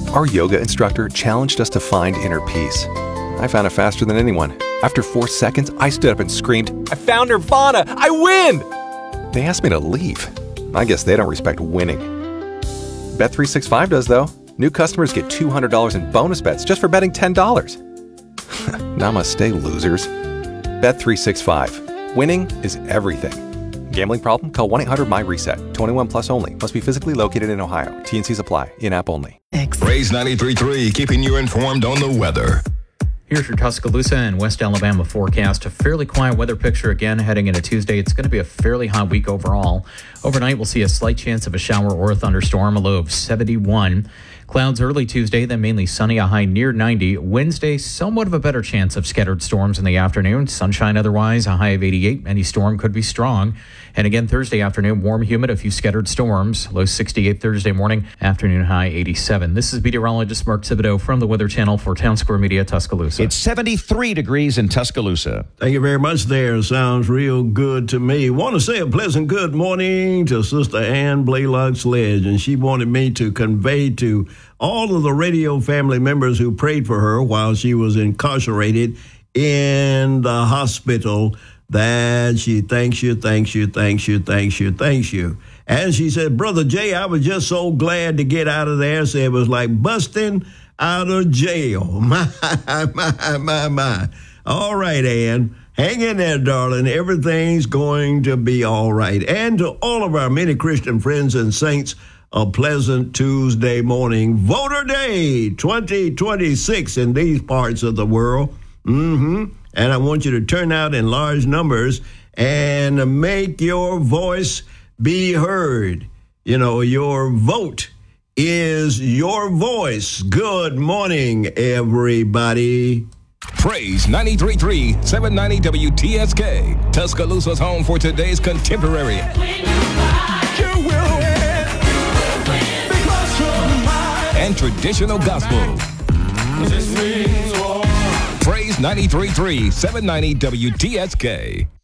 Our yoga instructor challenged us to find inner peace. I found it faster than anyone. After 4 seconds, I stood up and screamed, "I found Nirvana! I win!" They asked me to leave. I guess they don't respect winning. Bet365 does, though. New customers get $200 in bonus bets just for betting $10. Namaste, losers. Bet365. Winning is everything. Gambling problem? Call 1-800-MY-RESET. 21 plus only. Must be physically located in Ohio. T&Cs apply. In-app only. Praise 93.3, keeping you informed on the weather. Here's your Tuscaloosa and West Alabama forecast. A fairly quiet weather picture again heading into Tuesday. It's going to be a fairly hot week overall. Overnight, we'll see a slight chance of a shower or a thunderstorm, a low of 71. Clouds early Tuesday, then mainly sunny, a high near 90. Wednesday, somewhat of a better chance of scattered storms in the afternoon. Sunshine otherwise, a high of 88. Any storm could be strong. And again, Thursday afternoon, warm, humid, a few scattered storms. Low 68 Thursday morning, afternoon high 87. This is meteorologist Mark Thibodeau from the Weather Channel for Town Square Media, Tuscaloosa. It's 73 degrees in Tuscaloosa. Thank you very much there. Sounds real good to me. Want to say a pleasant good morning to Sister Ann Blaylock Sledge, and she wanted me to convey to all of the radio family members who prayed for her while she was incarcerated in the hospital that she thanks you. And she said, Brother Jay, I was just so glad to get out of there. So it was like busting out of jail. My. All right, Ann. Hang in there, darling. Everything's going to be all right. And to all of our many Christian friends and saints, a pleasant Tuesday morning. Voter Day 2026 in these parts of the world. And I want you to turn out in large numbers and make your voice be heard. You know, your vote is your voice. Good morning, everybody. Praise 93.3, 790 WTSK. Tuscaloosa's home for today's contemporary. You will win. Because you're mine. And traditional gospel. This means war. Praise 93.3, 790 WTSK.